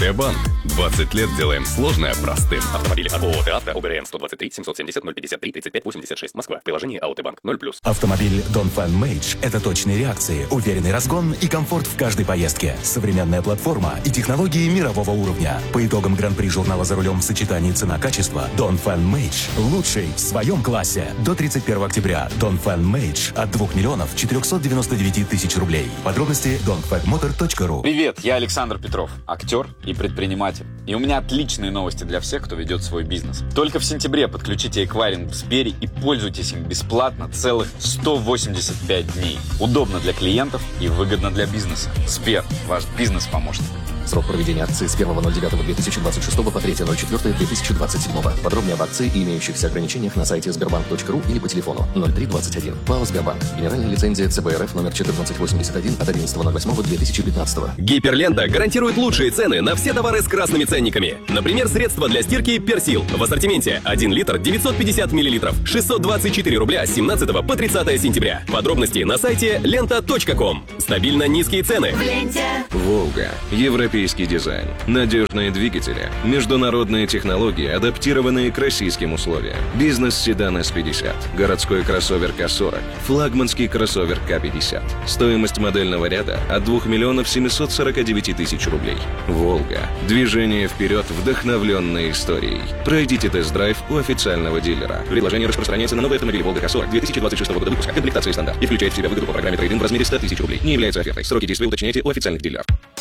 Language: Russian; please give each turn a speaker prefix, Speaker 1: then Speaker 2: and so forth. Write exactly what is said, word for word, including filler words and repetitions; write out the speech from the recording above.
Speaker 1: Авиабанк. двадцать лет делаем сложное простым.
Speaker 2: Автомобили от ООО «Театра», УГРН сто двадцать три семьсот семьдесят ноль пятьдесят три тридцать пять восемьдесят шесть, Москва. Приложение АОТБанк ноль плюс.
Speaker 3: Автомобиль Dongfeng Mage – это точные реакции, уверенный разгон и комфорт в каждой поездке. Современная платформа и технологии мирового уровня. По итогам Гран-при журнала «За рулем» в сочетании цена-качество Dongfeng Mage – лучший в своем классе. До тридцать первого октября Dongfeng Mage от двух миллионов четырехсот девяноста девяти тысяч рублей. Подробности донфэн мотор точка ру.
Speaker 4: Привет, я Александр Петров, актер и предприниматель. И у меня отличные новости для всех, кто ведет свой бизнес. Только в сентябре подключите эквайринг в Сбере и пользуйтесь им бесплатно целых сто восемьдесят пять дней. Удобно для клиентов и выгодно для бизнеса. Сбер, ваш бизнес-помощник.
Speaker 5: Срок проведения акции с первого ноль девятого две тысячи двадцать шестого по третьего ноль четвёртого две тысячи двадцать седьмого. Подробнее об акции и имеющихся ограничениях на сайте сбербанк точка ру или по телефону ноль три двадцать один. ПАО «Сбербанк». Генеральная лицензия ЦБ РФ номер четырнадцать восемьдесят один от одиннадцатого ноль восьмого две тысячи пятнадцатого.
Speaker 6: Гиперлента гарантирует лучшие цены на все товары с красными ценниками. Например, средства для стирки «Персил». В ассортименте один литр девятьсот пятьдесят миллилитров. шестьсот двадцать четыре рубля с семнадцатого по тридцатое сентября. Подробности на сайте лента точка ком. Стабильно низкие цены.
Speaker 7: «Волга». Европейский дизайн. Надежные двигатели. Международные технологии, адаптированные к российским условиям. Бизнес-седан эс пятьдесят. Городской кроссовер ка сорок. Флагманский кроссовер ка пятьдесят. Стоимость модельного ряда от двух миллионов семисот сорока девяти тысяч рублей. «Волга». Движение вперед, вдохновленной историей. Пройдите тест-драйв у официального дилера. Предложение распространяется на новые автомобили «Волга» ка сорок две тысячи двадцать шестого года выпуска. Комплектация стандарт. И включает в себя выгоду по программе трейд-ин в размере ста тысяч рублей. Не является офертой. Сроки действия уточняйте у официальных дилеров.